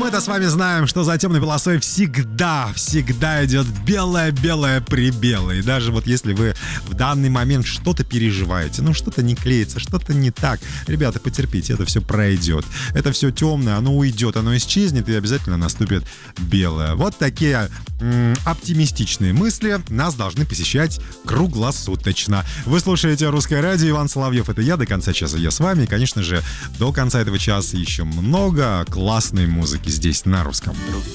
мы-то с вами знаем, что за темной полосой всегда идет белое-белое прибелое. И даже вот если вы в данный момент что-то переживаете, ну что-то не клеится, что-то не так, ребята, потерпите, это все пройдет. Это все темное, оно уйдет, оно исчезнет, и обязательно наступит белое. Вот такие оптимистичные мысли нас должны посещать круглосуточно. Вы слушаете «Русское радио», Иван Соловьев, это я, до конца часа я с вами. И, конечно же, до конца этого часа еще много классной музыки здесь, на русском.